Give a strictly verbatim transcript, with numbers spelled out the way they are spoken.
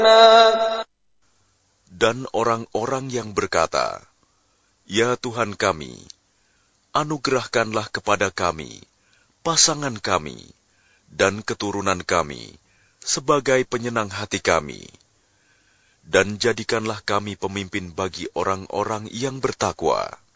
Dan orang-orang yang berkata, "Ya Tuhan kami, anugerahkanlah kepada kami, pasangan kami, dan keturunan kami, sebagai penyenang hati kami. Dan jadikanlah kami pemimpin bagi orang-orang yang bertakwa."